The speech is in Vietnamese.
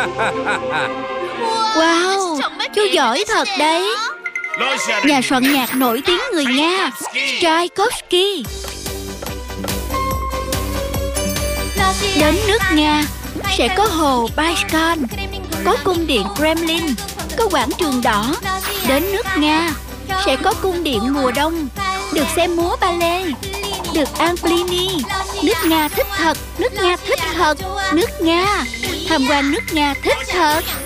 Wow, chú giỏi thật đấy. Nhà soạn nhạc nổi tiếng người Nga Tchaikovsky. Đến nước Nga sẽ có hồ Baikal, có cung điện Kremlin, có quảng trường đỏ. Đến nước Nga sẽ có cung điện mùa đông, được xem múa ballet, được ăn Plini. Nước Nga thích thật, nước Nga thích thật, nước Nga. Tham quan nước Nga thích thật.